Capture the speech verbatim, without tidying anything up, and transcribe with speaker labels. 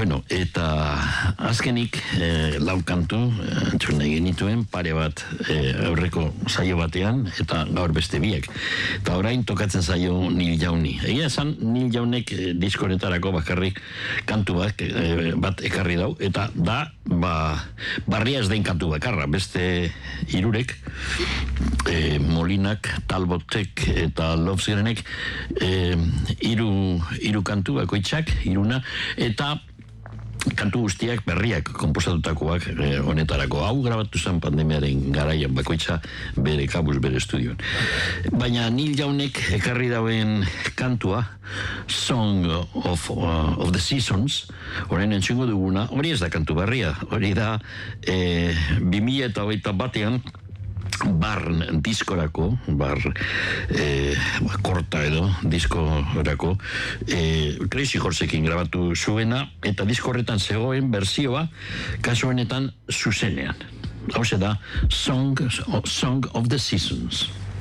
Speaker 1: Bueno, eta azkenik eh, lau kantu entzun nahi genituen, pare bat eh, aurreko saio batean, eta gaur beste biek. Eta orain tokatzen zaio Neil Youni. Egia esan, Neil Younek eh, diskonetarako bakarrik kantu bat, eh, bat ekarri dau, eta da, ba, barria ez den kantu bakarra, beste hirurek, eh, Molinak, Talbotek eta Lofsgerenek, eh, hiru, hiru kantu bakoitzak, hiruna, eta kantu guztiak berriak konposatutakoak eh, honetarako. Hau grabatu zen pandemiaren garaian bakoitza bere kabuz, bere estudioan. Baina Neil Younek ekarri dauen kantua, Song of, uh, of the Seasons, horren entzungo duguna, hori ez da kantu berria, hori da eh, bi mila eta hogeita batean Barn diskorako, bar eh, korta edo diskorako, eh, Crazy Horseekin grabatu zuena, eta disko horretan zegoen berzioa, kasu honetan zuzenean. Hau da, Song, Song of the Seasons.